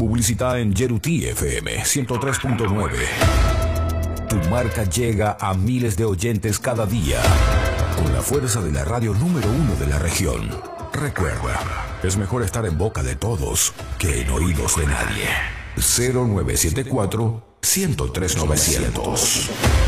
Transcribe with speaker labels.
Speaker 1: Publicita en Yerutí FM 103.9. Tu marca llega a miles de oyentes cada día, con la fuerza de la radio número 1 de la región. Recuerda, es mejor estar en boca de todos que en oídos de nadie. 0974 103 900.